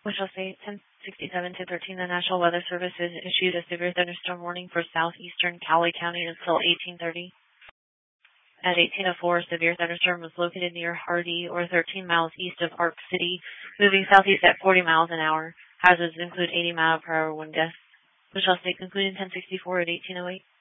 Wichita State, 1067-1013, the National Weather Service has issued a severe thunderstorm warning for southeastern Cowley County until 1830. At 1804, a severe thunderstorm was located near Hardy, or 13 miles east of Ark City, moving southeast at 40 miles an hour. Hazards include 80-mile-per-hour wind gusts. Wichita State concluded 1064 at 1808.